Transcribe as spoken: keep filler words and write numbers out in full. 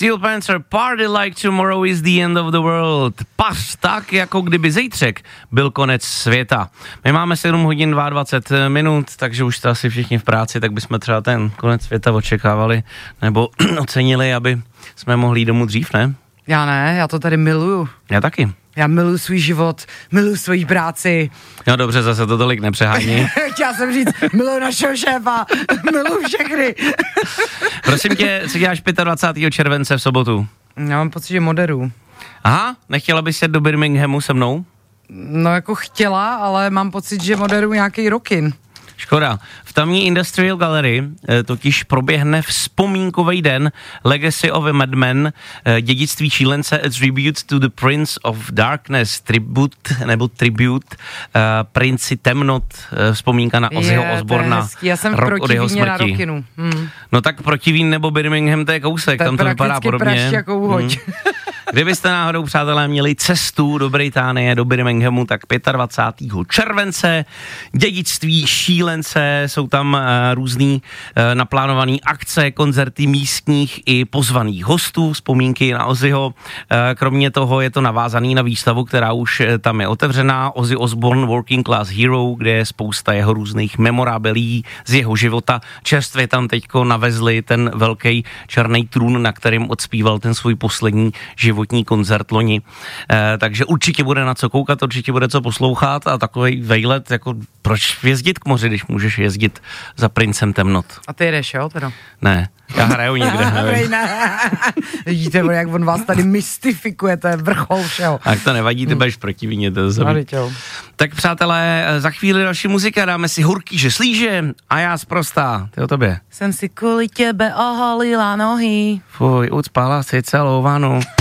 Steel Panther, Party Like Tomorrow is the End of the World. Pař tak, jako kdyby zítřek byl konec světa. My máme sedm hodin dvacet dva minut, takže už to asi všichni v práci, tak bychom třeba ten konec světa očekávali, nebo ocenili, aby jsme mohli jít domů dřív, ne? Já ne, já to tady miluju. Já taky. Já miluju svůj život, miluju svoji práci. No dobře, zase to tolik nepřehání. Chtěla jsem říct, miluju našeho šéfa, miluju všechny. Prosím tě, co děláš dvacátého pátého července v sobotu? Já mám pocit, že moderu. Aha, nechtěla bys jet do Birminghamu se mnou? No jako chtěla, ale mám pocit, že moderu nějaký rockin. Škoda. V tamní Industrial Gallery eh, totiž proběhne vzpomínkový den Legacy of a Madman, eh, dědictví šílence, a tribute to the Prince of Darkness, tribute, nebo tribute, eh, princi temnot, eh, vzpomínka na Ozzyho Osborna. Já jsem rok od jeho smrti. Na Rockinu. Hmm. No tak Protivín nebo Birmingham, to je kousek, to tam to vypadá podobně. Jako uhoď. Hmm. Kdybyste náhodou, přátelé, měli cestu do Británie, do Birminghamu, tak dvacátého pátého července, dědictví šílence, jsou tam uh, různý uh, naplánovaný akce, koncerty místních i pozvaných hostů, vzpomínky na Ozzyho. Uh, kromě toho je to navázaný na výstavu, která už uh, tam je otevřená, Ozzy Osbourne Working Class Hero, kde je spousta jeho různých memorabilií z jeho života. Čerstvě tam teďko navezli ten velký černý trůn, na kterým odspíval ten svůj poslední životní koncert loni. E, takže určitě bude na co koukat, určitě bude co poslouchat a takový vejlet, jako proč jezdit k moři, když můžeš jezdit za princem temnot. A ty jdeš, jo, teda? Ne, já hraju někde, nevím. Vidíte, jak on vás tady mystifikuje, to je vrchol všeho. Tak to nevadí, ty budeš protivíně, to je zabít. Tak přátelé, za chvíli další muzika, dáme si Hurký, že slíže a já zprostá. Ty o tobě. Jsem si kvůli těbe oholila nohy. Fuj, ucpala si celou vanu.